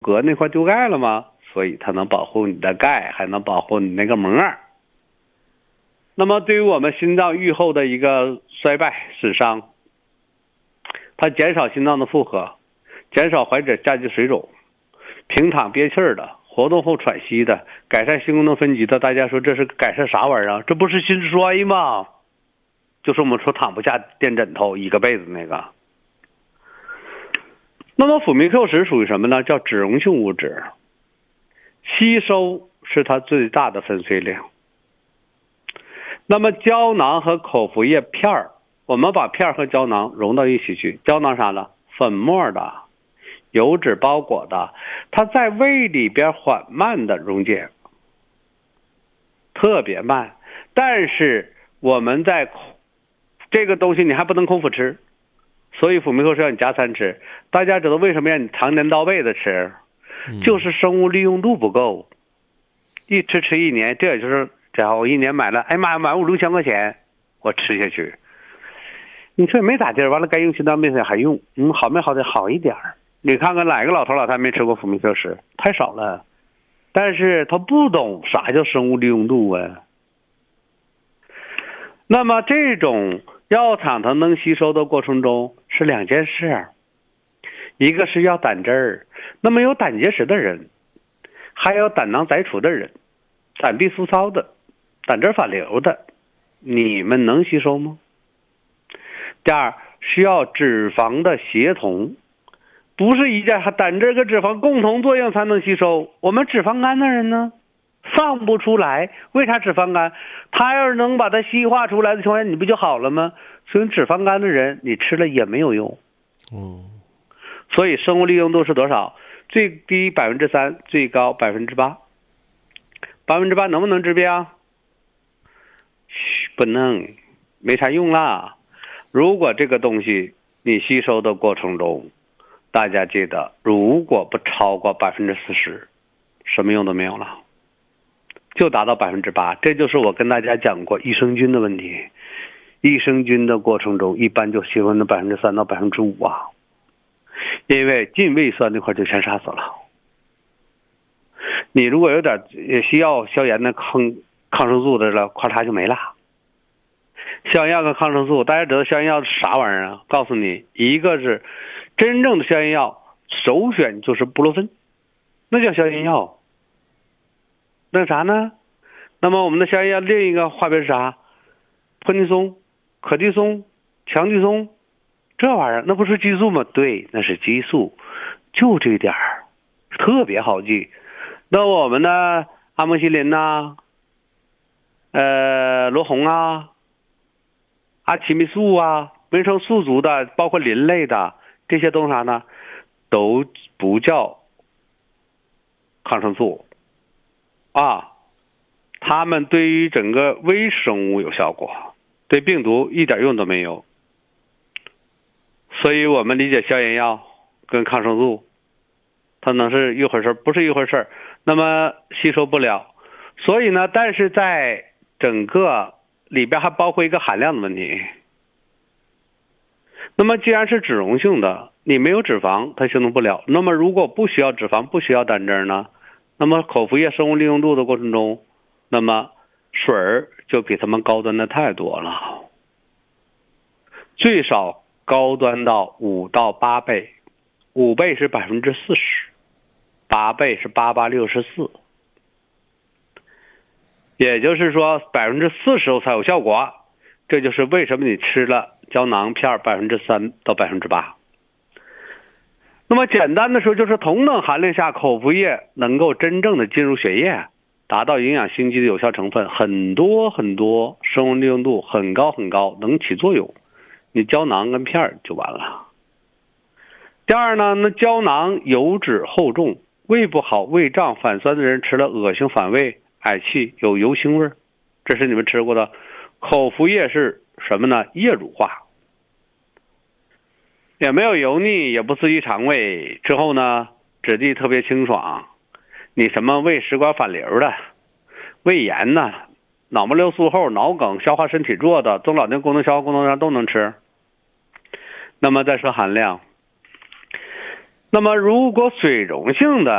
骼那块丢钙了吗？所以它能保护你的钙，还能保护你那个膜。那么对于我们心脏愈后的一个衰败损伤，它减少心脏的负荷，减少怀者下肌水肿，平躺憋气儿的，活动后喘息的，改善心功能分级的。大家说这是改善啥玩意儿？这不是心衰吗？就是我们说躺不下垫枕头一个被子那个。那么辅酶 Q10属于什么呢？叫脂溶性物质，吸收是它最大的分碎量。那么胶囊和口服液片儿，我们把片儿和胶囊融到一起去。胶囊啥呢？粉末的，油脂包裹的，它在胃里边缓慢的溶解，特别慢。但是我们在这个东西你还不能空腹吃，所以辅酶 Q10是让你加餐吃。大家知道为什么让你常年到位的吃？就是生物利用度不够，一吃一年，这也就是这样。我一年买了，哎妈，买5、6千块钱，我吃下去。你说也没咋地，完了该用心脏病还用，好没好的好一点。你看看哪个老头老太没吃过辅酶 Q10？太少了。但是他不懂啥叫生物利用度啊。那么这种药厂它能吸收的过程中是2件事，一个是要胆汁儿，那么有胆结石的人，还有胆囊摘除的人，胆壁粗糙的，胆汁反流的，你们能吸收吗？第二，需要脂肪的协同，不是一件胆汁跟脂肪共同作用才能吸收。我们脂肪肝的人呢，放不出来，为啥脂肪肝？他要是能把它稀化出来的情况下，你不就好了吗？所以脂肪肝的人，你吃了也没有用。所以生物利用度是多少？最低3%，最高8%。8%能不能治病？不能，没啥用啦。如果这个东西你吸收的过程中，大家记得，如果不超过40%，什么用都没有了，就达到8%。这就是我跟大家讲过益生菌的问题。益生菌的过程中，一般就吸收的3%到5%啊，因为进胃酸那块就全杀死了。你如果有点需要消炎的抗生素的了，咔嚓就没了。消炎药跟抗生素，大家知道消炎药是啥玩意儿啊？告诉你，一个是真正的消炎药，首选就是布洛芬，那叫消炎药。那啥呢？那么我们的消炎药另一个化别是啥？泼尼松、可地松、强地松，这玩意儿那不是激素吗？对，那是激素，就这点儿，特别好记。那我们的阿莫西林呐、罗红啊、阿奇霉素啊，维生素足的，包括磷类的这些东西啥呢，都不叫抗生素啊。它们对于整个微生物有效果，对病毒一点用都没有。所以我们理解消炎药跟抗生素，它能是一回事？不是一回事。那么吸收不了，所以呢，但是在整个里边还包括一个含量的问题。那么既然是脂溶性的，你没有脂肪它形成不了。那么如果不需要脂肪，不需要胆汁呢，那么口服液生物利用度的过程中，那么水儿就比他们高端的太多了，最少高端到5到8倍，5倍是40%，8倍是8864，也就是说40%才有效果。这就是为什么你吃了胶囊片3%到8%。那么简单的说，就是同等含量下，口服液能够真正的进入血液，达到营养心肌的有效成分很多很多，生物利用度很高很高，能起作用。你胶囊跟片就完了。第二呢，那胶囊油脂厚重，胃不好、胃胀、反酸的人吃了恶心、反胃、嗳气、有油腥味，这是你们吃过的。口服液是什么呢？液乳化，也没有油腻，也不刺激肠胃，之后呢质地特别清爽。你什么胃食管反流的、胃炎的、脑膜瘤术后、脑梗、消化身体弱的、中老年功能消化功能上都能吃。那么再说含量， 那么如果水溶性的